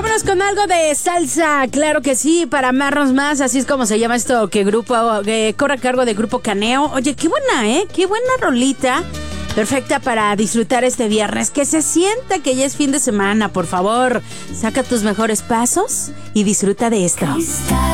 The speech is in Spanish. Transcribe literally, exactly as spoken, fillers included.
Vámonos con algo de salsa, claro que sí, para amarnos más, así es como se llama esto, que grupo, que corre a cargo de Grupo Caneo. Oye, qué buena, ¿eh? Qué buena rolita, perfecta para disfrutar este viernes, que se sienta que ya es fin de semana, por favor, saca tus mejores pasos y disfruta de esto.